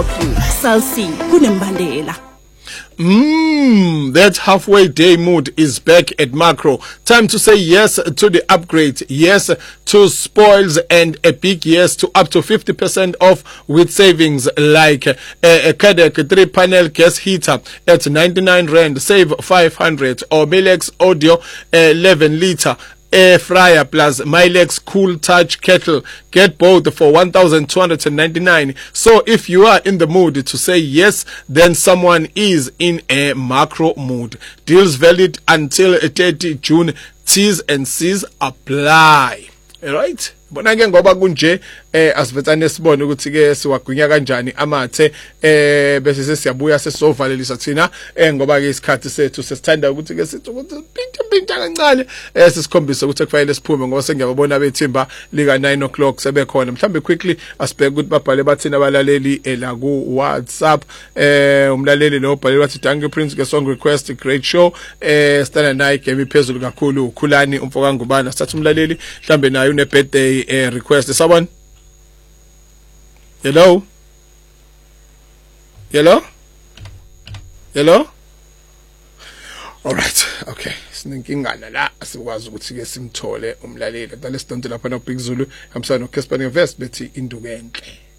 Salsi kunembandela. That halfway day mood is back at Macro. Time to say yes to the upgrade, yes to spoils, and a big yes to up to 50% off with savings like a Kadek 3-panel gas heater at 99 Rand, save 500, or Milex Audio 11 liter. Air fryer plus Milex Cool Touch kettle. Get both for 1,299. So if you are in the mood to say yes, then someone is in a Macro mood. Deals valid until 30 June. T's and C's apply. Alright? Bona ke ngoba kunje asivetsane sibone ukuthi ke siwagwinya kanjani amathe bese sesiyabuya sesovalelisa thina ngoba ke isikhathi sethu sesithanda ukuthi ke sithi ukuthi pinta kancane sisikhombisa ukuthi kufanele siphume ngoba sengiyabona bethimba lika 9 o'clock sebekhona. Mhlambe quickly asibheke ukuthi babhale bathina abalaleli la ku WhatsApp. Umlaleli lo bhale wathi Danke Prince ke song request, great show. Stana nayi game phezulu kakhulu ukhulani umfoka ngubana sathi umlaleli mhlambe naye une birthday request. Someone? Hello? Hello? Hello? All right. Okay. Sininkingana la asikwazi ukuthi ke simthole umlaleli. Let's don't lapha no Big Zulu. Hamsana no Casper Invest bethi induku enhle.